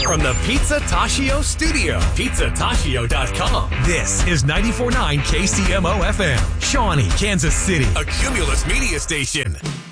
From the Pizza Tashio studio, pizzatashio.com. This is 94.9 KCMO FM, Shawnee, Kansas City, a Cumulus media station.